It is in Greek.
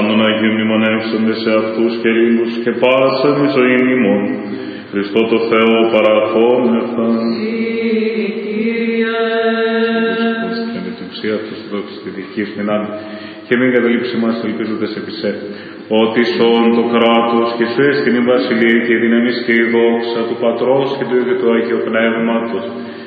των Αγίων μνημονεύσονται σε αυτούς και λίγους και πάσαν η ζωή ημών. Χριστό το Θεό παραχόμεθα. Και με την ουσία τους δόξης τη δική σου δυνάμει και μην καταλήψει μας ελπίζοντας επί σε. Ότι σών το κράτος και σου έστειν η βασιλεία και η δύναμη και η δόξα του Πατρός και του Υιού και του Αγίου Πνεύματος